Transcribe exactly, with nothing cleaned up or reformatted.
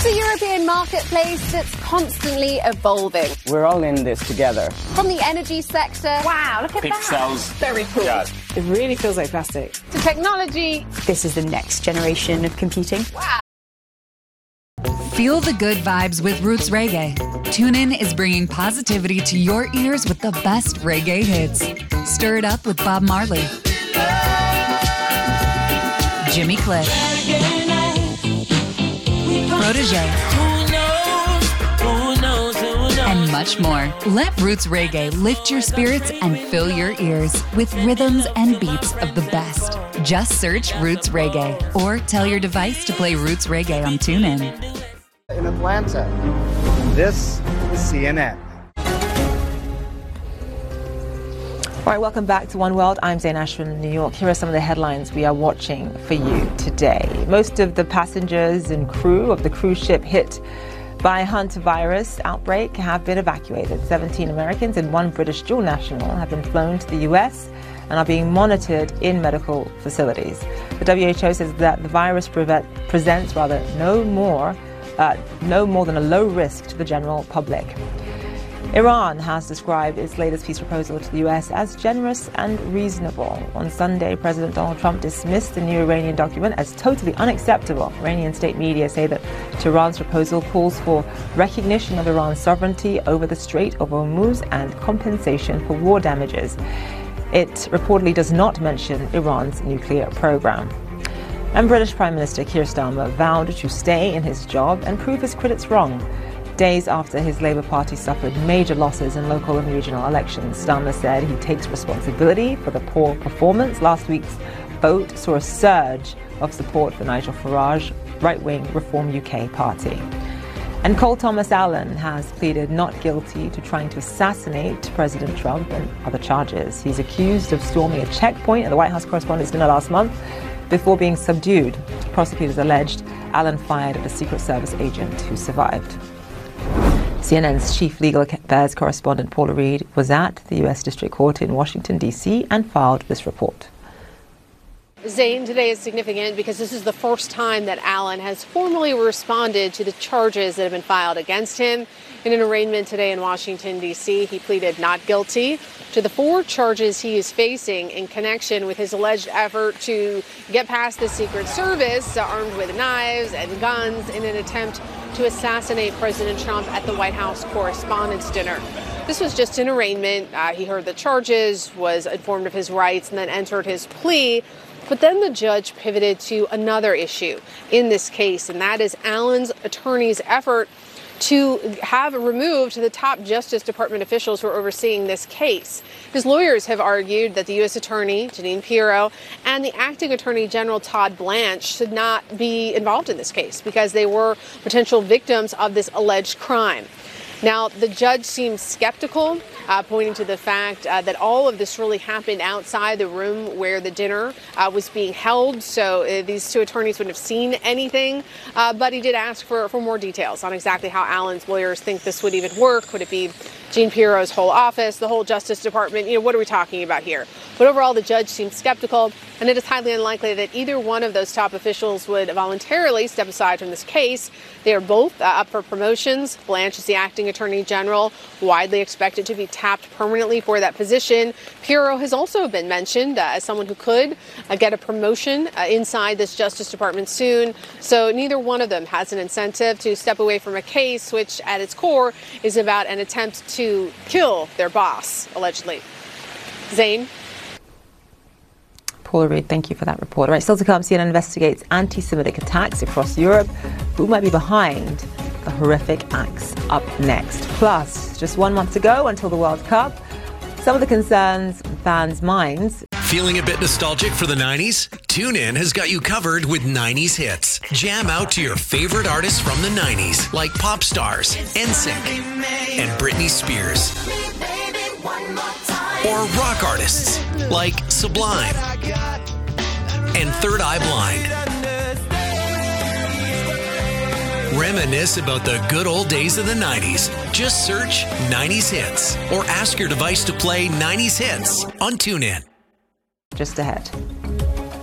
It's a European marketplace that's constantly evolving. We're all in this together. From the energy sector, wow, look at Pixels. that. Very cool. Yeah. It really feels like plastic. To technology. This is the next generation of computing. Wow. Feel the good vibes with Roots Reggae. TuneIn is bringing positivity to your ears with the best reggae hits. Stir it up with Bob Marley, Jimmy Cliff, Protege, and much more. Let Roots Reggae lift your spirits and fill your ears with rhythms and beats of the best. Just search Roots Reggae or tell your device to play Roots Reggae on TuneIn. In Atlanta, this is C N N. All right, welcome back to One World. I'm Zain Ashwin in New York. Here are some of the headlines we are watching for you today. Most of the passengers and crew of the cruise ship hit by hantavirus outbreak have been evacuated. seventeen Americans and one British dual national have been flown to the U S and are being monitored in medical facilities. The W H O says that the virus prevent, presents rather no more Uh, no more than a low risk to the general public. Iran has described its latest peace proposal to the U S as generous and reasonable. On Sunday, President Donald Trump dismissed the new Iranian document as totally unacceptable. Iranian state media say that Tehran's proposal calls for recognition of Iran's sovereignty over the Strait of Hormuz and compensation for war damages. It reportedly does not mention Iran's nuclear program. And British Prime Minister Keir Starmer vowed to stay in his job and prove his critics wrong. Days after his Labour Party suffered major losses in local and regional elections, Starmer said he takes responsibility for the poor performance. Last week's vote saw a surge of support for Nigel Farage, right-wing Reform U K party. And Cole Thomas Allen has pleaded not guilty to trying to assassinate President Trump and other charges. He's accused of storming a checkpoint at the White House Correspondents' Dinner last month before being subdued. Prosecutors alleged Allen fired at a Secret Service agent who survived. C N N's chief legal affairs correspondent Paula Reed was at the U S District Court in Washington, D C and filed this report. Zain, today is significant because this is the first time that Allen has formally responded to the charges that have been filed against him. In an arraignment today in Washington, D C, he pleaded not guilty to the four charges he is facing in connection with his alleged effort to get past the Secret Service, armed with knives and guns, in an attempt to assassinate President Trump at the White House Correspondents' Dinner. This was just an arraignment. Uh, he heard the charges, was informed of his rights, and then entered his plea. But then the judge pivoted to another issue in this case, and that is Allen's attorney's effort to have removed the top Justice Department officials who are overseeing this case. His lawyers have argued that the U S Attorney, Jeanine Pirro, and the Acting Attorney General Todd Blanche should not be involved in this case because they were potential victims of this alleged crime. Now, the judge seemed skeptical, uh, pointing to the fact uh, that all of this really happened outside the room where the dinner uh, was being held. So uh, these two attorneys wouldn't have seen anything. Uh, but he did ask for, for more details on exactly how Allen's lawyers think this would even work. Would it be Jean Pirro's whole office, the whole Justice Department? You know, what are we talking about here? But overall, the judge seemed skeptical, and it is highly unlikely that either one of those top officials would voluntarily step aside from this case. They are both uh, up for promotions. Blanche is the acting attorney general, widely expected to be tapped permanently for that position. Pirro has also been mentioned uh, as someone who could uh, get a promotion uh, inside this Justice Department soon. So neither one of them has an incentive to step away from a case which at its core is about an attempt to kill their boss, allegedly. Zain? Paula Reed, thank you for that report. All right, still to come, C N N investigates anti-Semitic attacks across Europe. Who might be behind the horrific acts? Up next. Plus, just one month to go until the World Cup. Some of the concerns in fans' minds. Feeling a bit nostalgic for the nineties? TuneIn has got you covered with nineties hits. Jam out to your favorite artists from the nineties, like pop stars, N Sync, and Britney Spears. Or rock artists, like Sublime and Third Eye Blind. Reminisce about the good old days of the nineties. Just search nineties Hits or ask your device to play nineties Hits on TuneIn. Just ahead.